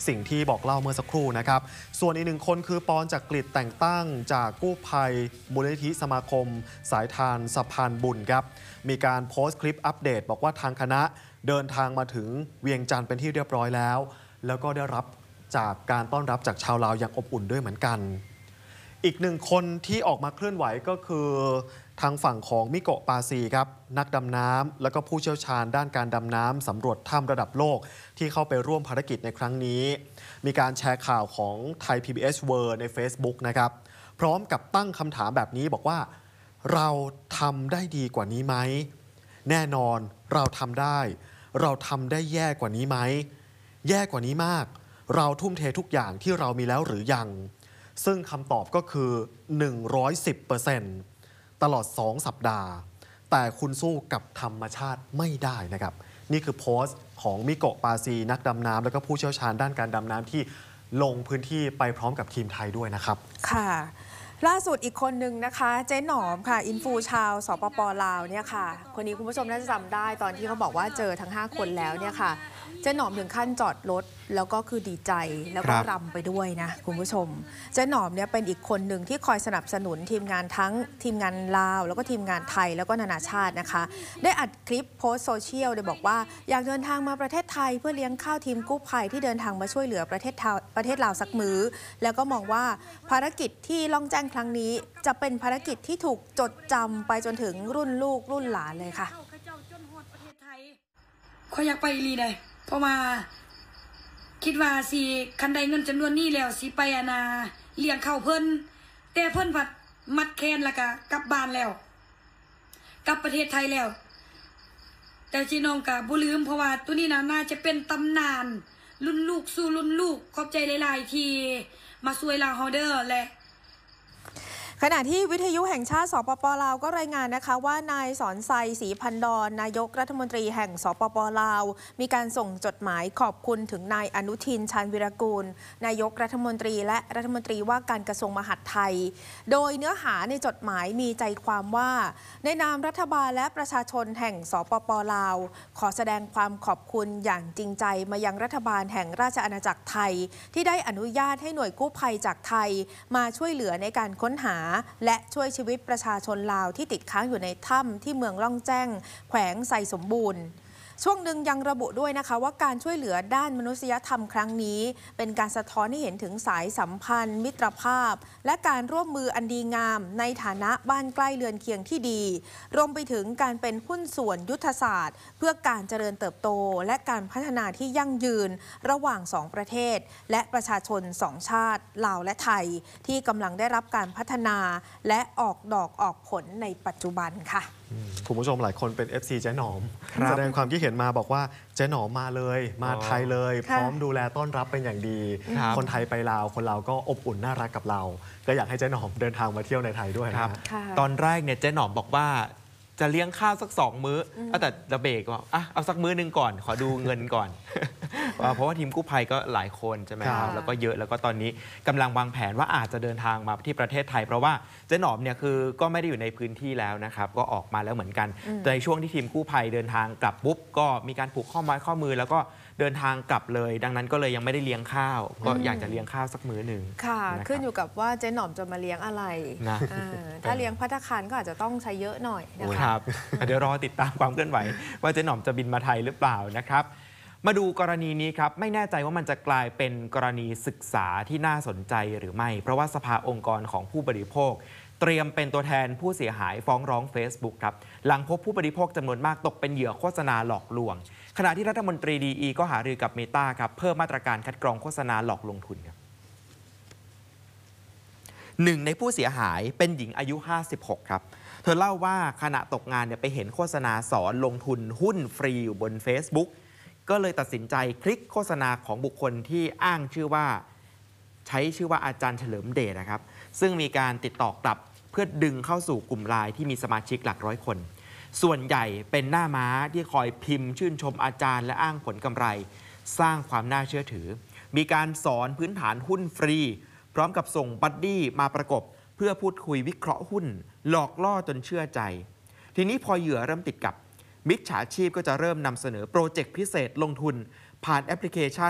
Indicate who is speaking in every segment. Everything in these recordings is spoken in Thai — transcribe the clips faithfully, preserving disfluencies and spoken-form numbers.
Speaker 1: สิ่งที่บอกเล่าเมื่อสักครู่นะครับส่วนอีกหนึ่งคนคือปอนจักริดแต่งตั้งจากกู้ภัยมูลนิธิสมาคมสายทานสะพานบุญครับมีการโพสต์คลิปอัปเดตบอกว่าทางคณะเดินทางมาถึงเวียงจันทร์เป็นที่เรียบร้อยแล้วแล้วก็ได้รับจากการต้อนรับจากชาวลาวอย่างอบอุ่นด้วยเหมือนกันอีกหนึ่งคนที่ออกมาเคลื่อนไหวก็คือทางฝั่งของมิโกะปาซีครับนักดำน้ำแล้วก็ผู้เชี่ยวชาญด้านการดำน้ำสำรวจถ้ำระดับโลกที่เข้าไปร่วมภารกิจในครั้งนี้มีการแชร์ข่าวของไทย พี บี เอส World ใน Facebook นะครับพร้อมกับตั้งคำถามแบบนี้บอกว่าเราทำได้ดีกว่านี้ไหมแน่นอนเราทำได้เราทำได้แย่กว่านี้ไหมแย่กว่านี้มากเราทุ่มเททุกอย่างที่เรามีแล้วหรือยังซึ่งคำตอบก็คือ หนึ่งร้อยสิบเปอร์เซ็นต์ ตลอดสองสัปดาห์แต่คุณสู้กับธรรมชาติไม่ได้นะครับนี่คือโพสต์ของมิโกะปาซีนักดำน้ำแล้วก็ผู้เชี่ยวชาญด้านการดำน้ำที่ลงพื้นที่ไปพร้อมกับทีมไทยด้วยนะครับ
Speaker 2: ค่ะล่าสุดอีกคนนึงนะคะเจ๊หนอมค่ะอินฟูชาวสปป.ลาวเนี่ยค่ะคนนี้คุณผู้ชมน่าจะจำได้ตอนที่เขาบอกว่าเจอทั้งห้าคนแล้วเนี่ยค่ะเจ๊หนอมถึงขั้นจอดรถแล้วก็คือดีใจแล้วก็รำไปด้วยนะคุณผู้ชมเจ๊หนอมเนี่ยเป็นอีกคนหนึ่งที่คอยสนับสนุนทีมงานทั้งทีมงานลาวแล้วก็ทีมงานไทยแล้วก็นานาชาตินะคะได้อัดคลิปโพสต์โซเชียลโดยบอกว่าอยากเดินทางมาประเทศไทยเพื่อเลี้ยงข้าวทีมกู้ภัยที่เดินทางมาช่วยเหลือประเทศประเทศลาวสักมื้อแล้วก็มองว่าภารกิจที่ล่องแจ้งครั้งนี้จะเป็นภารกิจที่ถูกจดจำไปจนถึงรุ่นลูกรุ่นหลานเลยค่ะ
Speaker 3: ขออยากไปลีได้เพราะมาคิดว่าสิคันใดเงินจำนวนนี้แล้วสิไปอานาเลี้ยงข้าวเพิ่นแต่เพิ่นผัดมัดแคนแล้วก็กลับบ้านแล้วกลับประเทศไทยแล้วแต่จีน้องกับบุลืมเพราะว่าตัวนี้นะน่าจะเป็นตำนานรุ่นลูกสู่รุ่นลูกขอบใจหลายๆที่มาช่วยลาวเฮาเด้อและ
Speaker 2: ขณะที่วิทยุแห่งชาติสปป.ลาวก็รายงานนะคะว่านายสอนไซศรีพันดรนายกรัฐมนตรีแห่งสปป.ลาวมีการส่งจดหมายขอบคุณถึงนายอนุทินชาญวิรากูลนายกรัฐมนตรีและรัฐมนตรีว่าการกระทรวงมหาดไทยโดยเนื้อหาในจดหมายมีใจความว่าในนามรัฐบาลและประชาชนแห่งสปป.ลาวขอแสดงความขอบคุณอย่างจริงใจมายังรัฐบาลแห่งราชอาณาจักรไทยที่ได้อนุญาตให้หน่วยกู้ภัยจากไทยมาช่วยเหลือในการค้นหาและช่วยชีวิตประชาชนลาวที่ติดค้างอยู่ในถ้ำที่เมืองล่องแจ้งแขวงไซสมบูรณ์ช่วงหนึ่งยังระบุด้วยนะคะว่าการช่วยเหลือด้านมนุษยธรรมครั้งนี้เป็นการสะท้อนให้เห็นถึงสายสัมพันธ์มิตรภาพและการร่วมมืออันดีงามในฐานะบ้านใกล้เรือนเคียงที่ดีรวมไปถึงการเป็นหุ้นส่วนยุทธศาสตร์เพื่อการเจริญเติบโตและการพัฒนาที่ยั่งยืนระหว่างสองประเทศและประชาชนสองชาติลาวและไทยที่กำลังได้รับการพัฒนาและออกดอกออกผลในปัจจุบันค่ะ
Speaker 1: คุณผู้ชมหลายคนเป็น เอฟ ซี เจ๊หนอมแสดงความคิดเห็นมาบอกว่าเจ๊หนอมมาเลยมาไทยเลยพร้อมดูแลต้อนรับเป็นอย่างดีคนไทยไปลาวคนลาวก็อบอุ่นน่ารักกับเราก็อยากให้เจ๊หนอมเดินทางมาเที่ยวในไทยด้วยครับ
Speaker 4: ตอนแรกเนี่ยเจ๊หนอมบอกว่าจะเลี้ยงข้าวสักสองมื้อแต่ระเบรกว่าอ่ะเอาสักมื้อนึงก่อนขอดูเงินก่อนเพราะว่าทีมกู้ภัยก็หลายคนใช่ไหมครับแล้วก็เยอะแล้วก็ตอนนี้กำลังวางแผนว่าอาจจะเดินทางมาที่ประเทศไทยเพราะว่าเจ๊หนอมเนี่ยคือก็ไม่ได้อยู่ในพื้นที่แล้วนะครับก็ออกมาแล้วเหมือนกันในช่วงที่ทีมกู้ภัยเดินทางกลับปุ๊บก็มีการผูกข้อไม้ข้อมือแล้วก็เดินทางกลับเลยดังนั้นก็เลยยังไม่ได้เลี้ยงข้าวก็อยากจะเลี้ยงข้าวสักมื้อหนึ่ง
Speaker 2: ค่ะขึ้นอยู่กับว่าเจ๊หนอมจะมาเลี้ยงอะไรนะถ้าเลี้ยงภัตตาคารก็อาจจะต้องใช้เยอะหน่อย
Speaker 4: นะครับเดี๋ยวรอติดตามความเคลื่อนไหวว่าเจ๊หนอมจะบินมาไทยหรือเปล่านะครับมาดูกรณีนี้ครับไม่แน่ใจว่ามันจะกลายเป็นกรณีศึกษาที่น่าสนใจหรือไม่เพราะว่าสภาองค์กรของผู้บริโภคเตรียมเป็นตัวแทนผู้เสียหายฟ้องร้อง Facebook ครับหลังพบผู้บริโภคจำนวนมากตกเป็นเหยื่อโฆษณาหลอกลวงขณะที่รัฐมนตรีดีอีก็หารือกับเมตาครับเพิ่มมาตรการคัดกรองโฆษณาหลอกลงทุนครับหนึ่งในผู้เสียหายเป็นหญิงอายุห้าสิบหกครับเธอเล่าว่าขณะตกงานเนี่ยไปเห็นโฆษณาสอนลงทุนหุ้นฟรีอยู่บน Facebook ก็เลยตัดสินใจคลิกโฆษณาของบุคคลที่อ้างชื่อว่าใช้ชื่อว่าอาจารย์เฉลิมเดชนะครับซึ่งมีการติดต่อกลับเพื่อดึงเข้าสู่กลุ่มไลน์ที่มีสมาชิกหลักร้อยคนส่วนใหญ่เป็นหน้าม้าที่คอยพิมพ์ชื่นชมอาจารย์และอ้างผลกำไรสร้างความน่าเชื่อถือมีการสอนพื้นฐานหุ้นฟรีพร้อมกับส่งบัดดี้มาประกบเพื่อพูดคุยวิเคราะห์หุ้นหลอกล่อจนเชื่อใจทีนี้พอเหยื่อเริ่มติดกับมิจฉาชีพก็จะเริ่มนำเสนอโปรเจกต์พิเศษลงทุนผ่านแอปพลิเคชัน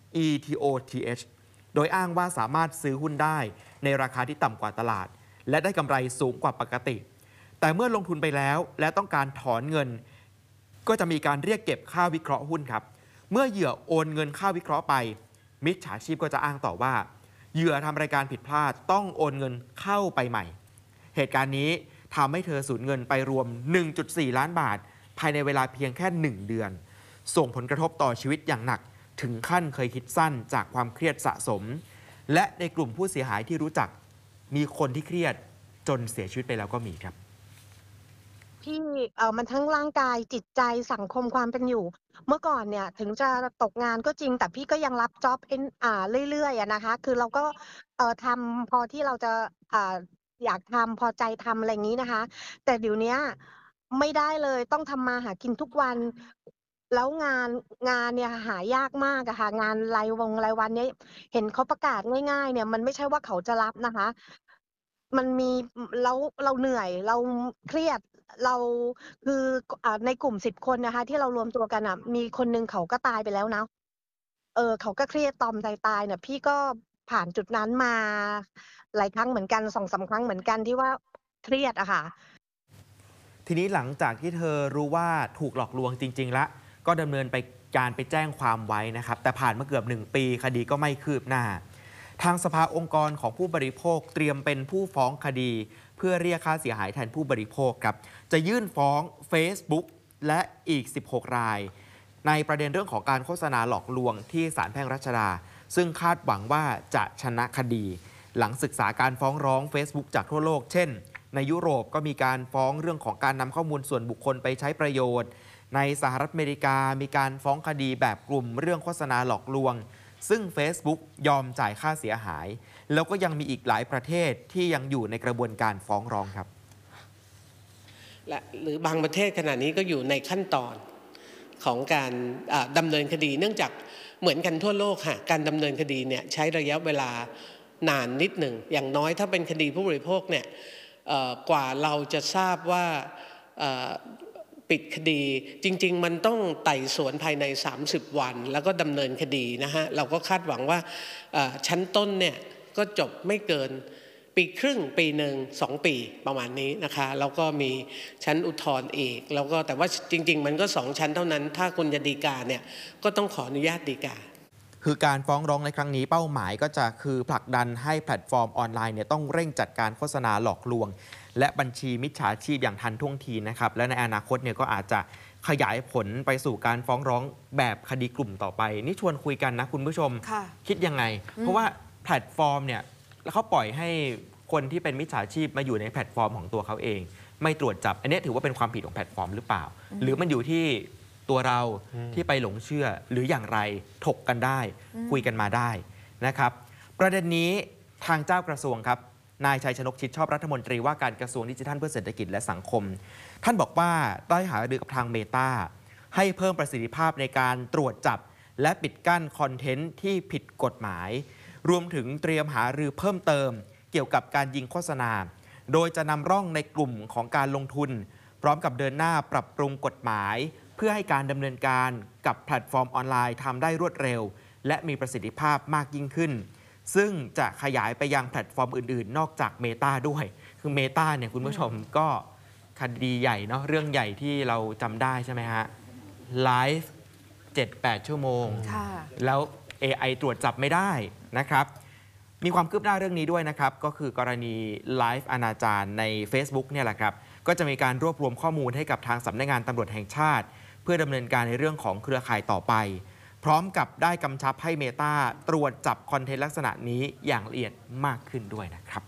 Speaker 4: อี ที โอ ที เอช โดยอ้างว่าสามารถซื้อหุ้นได้ในราคาที่ต่ำกว่าตลาดและได้กำไรสูงกว่าปกติแต่เมื่อลงทุนไปแล้วและต้องการถอนเงินก็จะมีการเรียกเก็บค่าวิเคราะห์หุ้นครับเมื่อเหยื่อโอนเงินค่าวิเคราะห์ไปมิจฉาชีพก็จะอ้างต่อว่าเหยื่อทำรายการผิดพลาดต้องโอนเงินเข้าไปใหม่เหตุการณ์นี้ทำให้เธอสูญเงินไปรวม หนึ่งจุดสี่ ล้านบาทภายในเวลาเพียงแค่หนึ่งเดือนส่งผลกระทบต่อชีวิตอย่างหนักถึงขั้นเคยคิดสั้นจากความเครียดสะสมและในกลุ่มผู้เสียหายที่รู้จักมีคนที่เครียดจนเสียชีวิตไปแล้วก็มีครับ
Speaker 5: พี่เอ่อมันทั้งร่างกายจิตใจสังคมความเป็นอยู่เมื่อก่อนเนี่ยถึงจะตกงานก็จริงแต่พี่ก็ยังรับจ็อบเอ็นอ่าเรื่อยๆอะนะคะคือเราก็เอ่อทำพอที่เราจะอ่าอยากทำพอใจทำอะไรอย่างนี้นะคะแต่เดี๋ยวนี้ไม่ได้เลยต้องทำมาหากินทุกวันแล้วงานงานเนี่ยหายากมากอะค่ะงานรายวงรายวันเนี่ยเห็นเขาประกาศง่ายๆเนี่ยมันไม่ใช่ว่าเขาจะรับนะคะมันมีแล้วเราเหนื่อยเราเครียดเราคืออ่าในกลุ่มสิบคนนะคะที่เรารวมตัวกันอ่ะมีคนนึงเขาก็ตายไปแล้วนะเออเขาก็เครียดตอมใจตายเนี่ยพี่ก็ผ่านจุดนั้นมาหลายครั้งเหมือนกัน สองสาม ครั้งเหมือนกันที่ว่าเครียดอะค่ะ
Speaker 4: ทีนี้หลังจากที่เธอรู้ว่าถูกหลอกลวงจริงๆแล้วก็ดำเนินไปการไปแจ้งความไว้นะครับแต่ผ่านมาเกือบหนึ่งปีคดีก็ไม่คืบหน้าทางสภาองค์กรของผู้บริโภคเตรียมเป็นผู้ฟ้องคดีเพื่อเรียกค่าเสียหายแทนผู้บริโภคครับจะยื่นฟ้อง Facebook และอีกสิบหกรายในประเด็นเรื่องของการโฆษณาหลอกลวงที่ศาลแพ่งรัชดาซึ่งคาดหวังว่าจะชนะคดีหลังศึกษาการฟ้องร้อง Facebook จากทั่วโลกเช่นในยุโรปก็มีการฟ้องเรื่องของการนำข้อมูลส่วนบุคคลไปใช้ประโยชน์ในสหรัฐอเมริกามีการฟ้องคดีแบบกลุ่มเรื่องโฆษณาหลอกลวงซึ่ง Facebook ยอมจ่ายค่าเสียหายแล้วก็ยังมีอีกหลายประเทศที่ยังอยู่ในกระบวนการฟ้องร้องครับ
Speaker 6: และหรือบางประเทศขณะนี้ก็อยู่ในขั้นตอนของการดำเนินคดีเนื่องจากเหมือนกันทั่วโลกค่ะการดำเนินคดีเนี่ยใช้ระยะเวลานานนิดหนึ่งอย่างน้อยถ้าเป็นคดีผู้บริโภคเนี่ยกว่าเราจะทราบว่าปิดคดีจริงๆมันต้องไต่สวนภายในสามสิบวันแล้วก็ดำเนินคดีนะฮะเราก็คาดหวังว่าชั้นต้นเนี่ยก็จบไม่เกินปีครึ่งปีหนึ่งสองปีประมาณนี้นะคะแล้วก็มีชั้นอุทธรณ์อีกแล้วก็แต่ว่าจริงๆมันก็สองชั้นเท่านั้นถ้าคุณจะฎีกาเนี่ยก็ต้องขออนุญาตฎีกา
Speaker 4: คือการฟ้องร้องในครั้งนี้เป้าหมายก็จะคือผลักดันให้แพลตฟอร์มออนไลน์เนี่ยต้องเร่งจัดการโฆษณาหลอกลวงและบัญชีมิจฉาชีพอย่างทันท่วงทีนะครับและในอนาคตเนี่ยก็อาจจะขยายผลไปสู่การฟ้องร้องแบบคดีกลุ่มต่อไปนี่ชวนคุยกันนะคุณผู้ชมคิดยังไงเพราะว่าแพลตฟอร์มเนี่ยเขาปล่อยให้คนที่เป็นมิจฉาชีพมาอยู่ในแพลตฟอร์มของตัวเขาเองไม่ตรวจจับอันนี้ถือว่าเป็นความผิดของแพลตฟอร์มหรือเปล่าหรือมันอยู่ที่ตัวเราที่ไปหลงเชื่อหรืออย่างไรถกกันได้คุยกันมาได้นะครับประเด็นนี้ทางเจ้ากระทรวงครับนายชัยชนกชิดชอบรัฐมนตรีว่าการกระทรวงดิจิทัลเพื่อเศรษฐกิจและสังคมท่านบอกว่าได้หารือกับทางเมตาให้เพิ่มประสิทธิภาพในการตรวจจับและปิดกั้นคอนเทนต์ที่ผิดกฎหมายรวมถึงเตรียมหารือเพิ่มเติมเกี่ยวกับการยิงโฆษณาโดยจะนำร่องในกลุ่มของการลงทุนพร้อมกับเดินหน้าปรับปรุงกฎหมายเพื่อให้การดำเนินการกับแพลตฟอร์มออนไลน์ทำได้รวดเร็วและมีประสิทธิภาพมากยิ่งขึ้นซึ่งจะขยายไปยังแพลตฟอร์มอื่นๆนอกจาก Meta ด้วยคือ Meta เนี่ยคุณผู้ชมก็คดีใหญ่เนาะเรื่องใหญ่ที่เราจำได้ใช่ไหมฮะไลฟ์ เจ็ดแปด ชั่วโมงแล้ว เอ ไอ ตรวจจับไม่ได้นะครับมีความคืบหน้าเรื่องนี้ด้วยนะครับก็คือกรณีไลฟ์อนาจารใน Facebook เนี่ยแหละครับก็จะมีการรวบรวมข้อมูลให้กับทางสำนักงานตำรวจแห่งชาติเพื่อดำเนินการในเรื่องของเครือข่ายต่อไปพร้อมกับได้กำชับให้ Meta ตรวจจับคอนเทนต์ลักษณะนี้อย่างละเอียดมากขึ้นด้วยนะครับ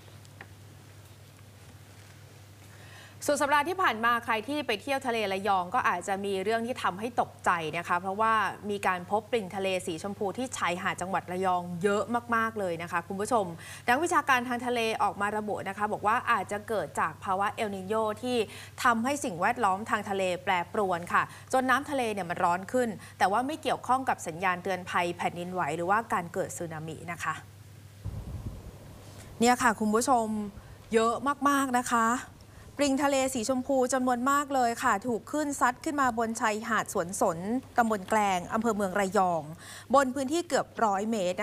Speaker 2: สุดสัปดาห์ที่ผ่านมาใครที่ไปเที่ยวทะเลระยองก็อาจจะมีเรื่องที่ทำให้ตกใจนะคะเพราะว่ามีการพบปลิ่งทะเลสีชมพูที่ชายหาดจังหวัดระยองเยอะมากๆเลยนะคะคุณผู้ชมนักวิชาการทางทะเลออกมาระบุนะคะบอกว่าอาจจะเกิดจากภาวะเอลนิโญที่ทำให้สิ่งแวดล้อมทางทะเลแปรปรวนค่ะจนน้ำทะเลเนี่ยมันร้อนขึ้นแต่ว่าไม่เกี่ยวข้องกับสัญญาณเตือนภัยแผ่นดินไหวหรือว่าการเกิดสึนามินะคะเนี่ยค่ะคุณผู้ชมเยอะมากๆนะคะปลิงทะเลสีชมพูจำนวนมากเลยค่ะถูกคลื่นซัดขึ้นมาบนชายหาดสวนสนตำบลแกลงอำเภอเมืองระยองบนพื้นที่เกือบร้อยเมตร